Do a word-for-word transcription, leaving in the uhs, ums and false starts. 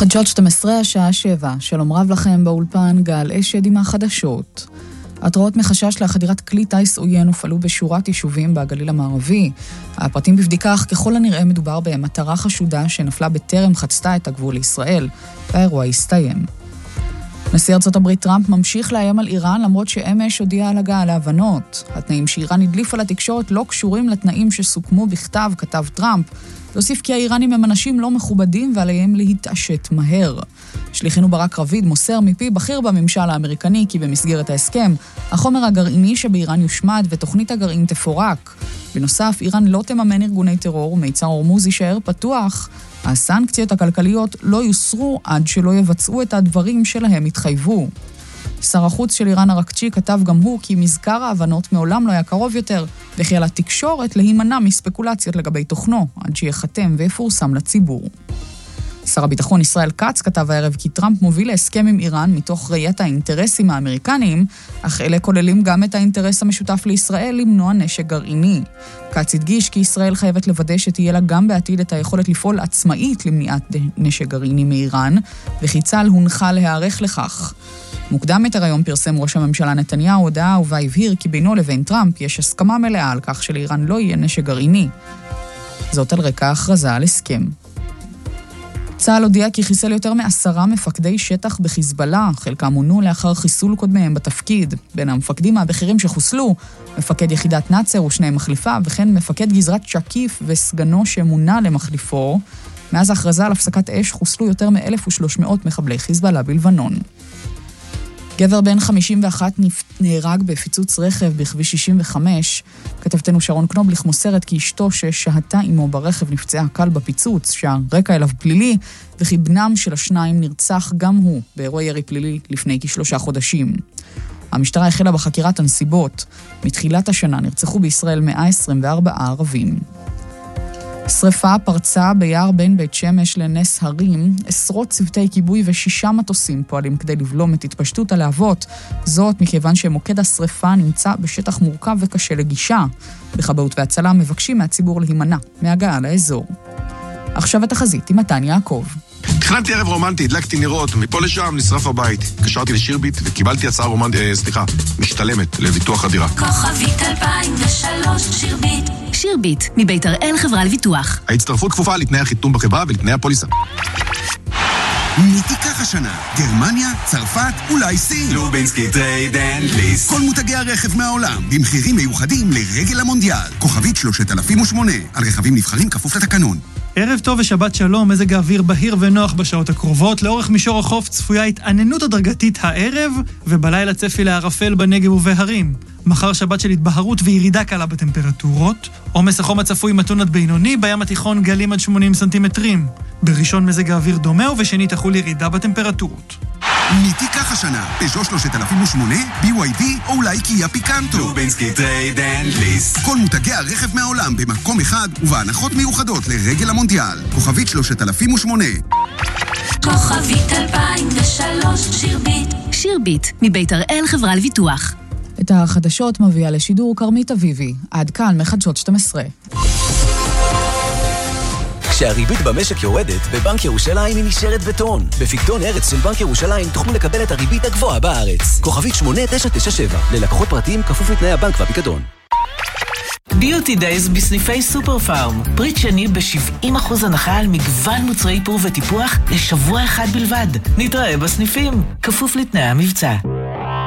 חדשות שתים עשרה, השעה שבע. שלום רב לכם באולפן, גל אשד עם החדשות. התראות מחשש לחדירת כלי טייס עוין הופעלו בשורת יישובים בגליל המערבי. הפרטים בבדיקה, אך ככל הנראה מדובר במטרה חשודה שנפלה בטרם חצתה את הגבול לישראל. האירוע הסתיים. נשיא ארצות הברית טראמפ ממשיך לאיים על איראן למרות שאמש הודיע על הגעה להבנות. התנאים שאיראן הדליפה לתקשורת לא קשורים לתנאים שסוכמו בכתב, כתב טראמפ. להוסיף כי האיראנים הם אנשים לא מכובדים ועליהם להתעשת מהר. שליחינו ברק רביד מוסר מפי בכיר בממשל האמריקני כי במסגרת ההסכם, החומר הגרעיני שבאיראן יושמד ותוכנית הגרעין תפורק. בנוסף, איראן לא תממן ארגוני טרור ומיצר הורמוז יישאר פתוח. הסנקציות הכלכליות לא יוסרו עד שלא יבצעו את הדברים שלהם התחייבו. שר החוץ של איראן ארקצ'י כתב גם הוא כי מזכר ההבנות מעולם לא היה קרוב יותר, וכי על התקשורת להימנע מספקולציות לגבי תוכנו, עד שיחתם ויפורסם לציבור. שר הביטחון ישראל כץ כתב הערב כי טראמפ מוביל להסכם עם איראן מתוך ראיית האינטרסים האמריקניים, אך אלה כוללים גם את האינטרס המשותף לישראל למנוע נשק גרעיני. כץ הדגיש כי ישראל חייבת לוודא שתהיה לה גם בעתיד את היכולת לפעול עצמאית למניעת נשק גרעיני מאיראן, וכי צה"ל הונחה להיערך לכך. מוקדם יותר היום פרסם ראש הממשלה נתניהו הודעה ובה הבהיר כי בינו לבין טראמפ יש הסכמה מלאה על כך שלאיראן לא יהיה נשק גרעיני. זאת על רקע ההכרזה על הסכם. צה"ל הודיע כי חיסל יותר מעשרה מפקדי שטח בחיזבאללה, חלקם מונו לאחר חיסול קודמיהם בתפקיד. בין המפקדים הבכירים שחוסלו, מפקד יחידת נאצר ושני מחליפיו, וכן מפקד גזרת שקיף וסגנו שמונה למחליפו. מאז ההכרזה על הפסקת אש חוסלו יותר מ-אלף ושלוש מאות מחבלי חיזבאללה בלבנון. גבר בן חמישים ואחת נהרג בפיצוץ רכב בכביש שישים וחמש. כתבתנו שרון קנובליך מוסרת כי אשתו ששהתה עמו ברכב נפצעה קל בפיצוץ, שהרקע אליו פלילי, וכי בנם של השניים נרצח גם הוא באירוע ירי פלילי לפני כשלושה חודשים. המשטרה החלה בחקירת הנסיבות. מתחילת השנה נרצחו בישראל מאה עשרים וארבעה ערבים. שריפה פרצה ביער בין בית שמש לנס הרים, עשרות צוותי כיבוי ושישה מטוסים פועלים כדי לבלום את התפשטות הלהבות, זאת מכיוון שמוקד השריפה נמצא בשטח מורכב וקשה לגישה. בכבאות והצלה מבקשים מהציבור להימנע מהגעה לאזור. עכשיו התחזית עם מתן יעקב. תכננתי ערב רומנטי, הדלקתי נרות, מפה לשם נשרף הבית. קשרתי לשירביט וקיבלתי הצעה רומנטית, אה, סליחה, משתלמת לביטוח הדירה. כוכבית אלפיים ושלוש שירביט. שירביט, מבית הראל חברה לביטוח. ההצטרפות כפופה לתנאי החיתום בחברה ולתנאי הפוליסה. מי תיקח השנה? גרמניה, צרפת, אולי סין? לובינסקי טרייד אנד ליסט. כל מותגי הרכב מהעולם, במחירים מיוחדים לרגל המונדיאל. כוכבית שלושת אלפים ושמונה, על רכבים נבחרים כפוף לתקנון. ערב טוב ושבת שלום, מזג האוויר בהיר ונוח בשעות הקרובות. לאורך מישור החוף צפויה התעננות הדרגתית הערב, ובלילה צפי לערפל בנגב ובהרים. מחר שבת של התבהרות וירידה קלה בטמפרטורות. עומס החום הצפוי מתון עד בינוני, בים התיכון גלים עד שמונים סנטימטרים. בראשון מזג האוויר דומה ובשני תחול ירידה בטמפרטורות. מי תיקח השנה? פז'ו שלושת אלפים ושמונה, בי וואי די או אולי קיה פיקנטו. לובינסקי טרייד אנד ליסט. כל מותגי הרכב מהעולם במקום אחד ובהנחות מיוחדות לרגל המונדיאל. כוכבית שלושת אלפים ושמונה. כוכבית אלפיים ושלוש שירביט. שירביט, מבית הראל חברה לביטוח. את החדשות מביאה לשידור קרמית אביבי. עד כאן מחדשות שתים עשרה. כשהריבית במשק יורדת, בבנק ירושלים היא נשארת בטון. בפיקדון ארץ של בנק ירושלים תוכלו לקבל את הריבית הגבוהה בארץ. כוכבית שמונה תשע תשע שבע. ללקוחות פרטיים כפוף לתנאי הבנק והפיקדון. ביוטי דייז בסניפי סופר פארם. פריט שני ב-שבעים אחוז הנחה על מגוון מוצרי איפור וטיפוח לשבוע אחד בלבד. נתראה בסניפים. כפוף לתנאי המבצע.